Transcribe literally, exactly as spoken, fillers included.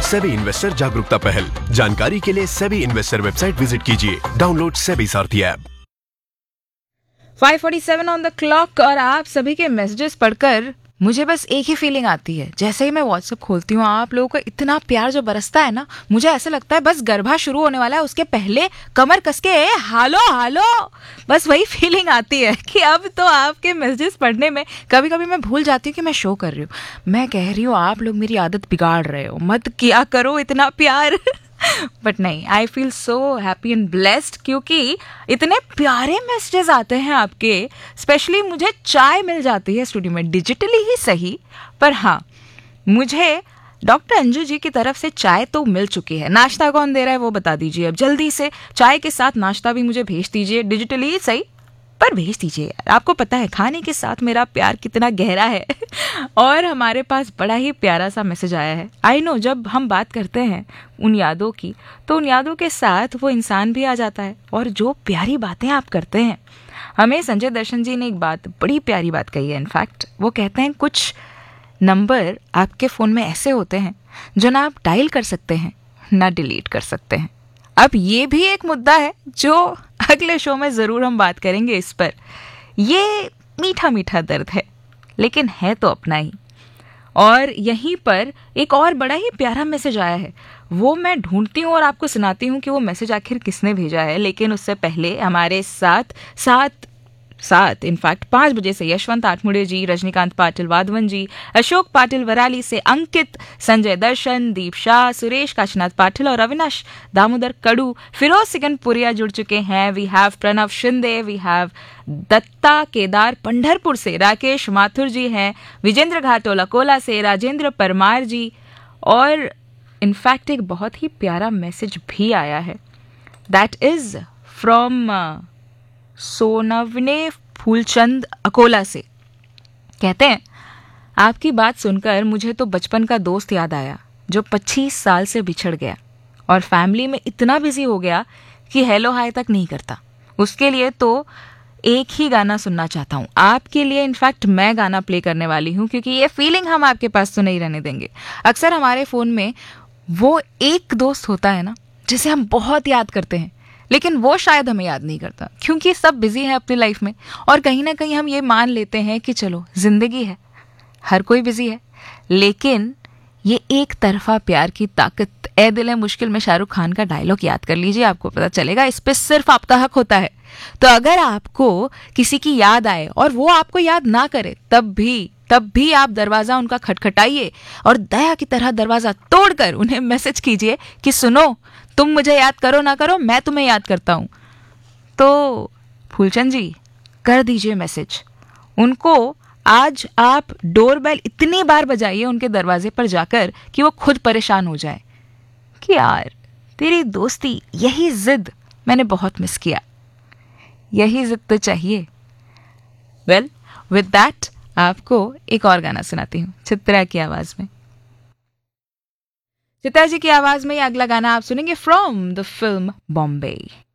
SEBI investor जागरूकता पहल। जानकारी के लिए सेबी इन्वेस्टर वेबसाइट विजिट कीजिए। Download SEBI Sarathi app. Five forty seven on the clock और आप सभी के मैसेजेस पढ़कर मुझे बस एक ही फीलिंग आती है। जैसे ही मैं व्हाट्सएप खोलती हूँ, आप लोगों को इतना प्यार जो बरसता है ना, मुझे ऐसे लगता है बस गरबा शुरू होने वाला है, उसके पहले कमर कस के ए, हालो हालो, बस वही फीलिंग आती है कि अब तो आपके मैसेजेस पढ़ने में कभी कभी मैं भूल जाती हूँ कि मैं शो कर रही हूँ। मैं कह रही हूँ आप लोग मेरी आदत बिगाड़ रहे हो, मत किया करो इतना प्यार। बट नहीं, I feel so happy and blessed क्योंकि इतने प्यारे मैसेजेस आते हैं आपके। स्पेशली मुझे चाय मिल जाती है स्टूडियो में, डिजिटली ही सही, पर हाँ, मुझे डॉक्टर अंजू जी की तरफ से चाय तो मिल चुकी है। नाश्ता कौन दे रहा है वो बता दीजिए अब जल्दी से। चाय के साथ नाश्ता भी मुझे भेज दीजिए, डिजिटली ही सही, पर भेज दीजिए यार। आपको पता है खाने के साथ मेरा प्यार कितना गहरा है। और हमारे पास बड़ा ही प्यारा सा मैसेज आया है। आई नो, जब हम बात करते हैं उन यादों की, तो उन यादों के साथ वो इंसान भी आ जाता है और जो प्यारी बातें आप करते हैं। हमें संजय दर्शन जी ने एक बात, बड़ी प्यारी बात कही है। इनफैक्ट वो कहते हैं कुछ नंबर आपके फ़ोन में ऐसे होते हैं जो ना आप डायल कर सकते हैं ना डिलीट कर सकते हैं। अब ये भी एक मुद्दा है जो अगले शो में ज़रूर हम बात करेंगे इस पर। ये मीठा मीठा दर्द है, लेकिन है तो अपना ही। और यहीं पर एक और बड़ा ही प्यारा मैसेज आया है, वो मैं ढूंढती हूँ और आपको सुनाती हूँ कि वो मैसेज आखिर किसने भेजा है। लेकिन उससे पहले हमारे साथ साथ साथ इनफैक्ट पाँच बजे से यशवंत आठमुड़े जी, रजनीकांत पाटिल वाधवन जी, अशोक पाटिल वराली से, अंकित, संजय दर्शन, दीप शाह, सुरेश काशीनाथ पाटिल और अविनाश दामोदर कडू, फिरोज सिकनपुरिया जुड़ चुके हैं। We have Pranav Shinde, we have Dutta Kedar Pandharpur से, राकेश माथुर जी हैं, विजेंद्र घाटोला कोला से, राजेंद्र परमार जी, और इनफैक्ट एक बहुत ही प्यारा मैसेज भी आया है। That is from Sonawane Phoolchand Akola से। कहते हैं आपकी बात सुनकर मुझे तो बचपन का दोस्त याद आया जो पच्चीस साल से बिछड़ गया और फैमिली में इतना बिजी हो गया कि हेलो हाय तक नहीं करता। उसके लिए तो एक ही गाना सुनना चाहता हूँ आपके लिए। इनफैक्ट मैं गाना प्ले करने वाली हूँ क्योंकि ये फीलिंग हम आपके पास तो नहीं रहने देंगे। अक्सर हमारे फ़ोन में वो एक दोस्त होता है ना जिसे हम बहुत याद करते हैं, लेकिन वो शायद हमें याद नहीं करता क्योंकि सब बिजी है अपनी लाइफ में। और कहीं ना कहीं हम ये मान लेते हैं कि चलो जिंदगी है, हर कोई बिजी है। लेकिन ये एक तरफा प्यार की ताकत, ए दिल है मुश्किल में शाहरुख खान का डायलॉग याद कर लीजिए, आपको पता चलेगा। इस पे सिर्फ आपका हक होता है। तो अगर आपको किसी की याद आए और वो आपको याद ना करे, तब भी तब भी आप दरवाजा उनका खटखटाइए और दया की तरह दरवाजा तोड़कर उन्हें मैसेज कीजिए कि सुनो, तुम मुझे याद करो ना करो, मैं तुम्हें याद करता हूं। तो फूलचंद जी कर दीजिए मैसेज उनको। आज आप डोरबेल इतनी बार बजाइए उनके दरवाजे पर जाकर कि वो खुद परेशान हो जाए कि यार तेरी दोस्ती, यही जिद मैंने बहुत मिस किया, यही जिद तो चाहिए। वेल विद दैट आपको एक और गाना सुनाती हूँ चित्रा की आवाज में। चित्रा जी की आवाज में ये अगला गाना आप सुनेंगे फ्रॉम द फिल्म बॉम्बे।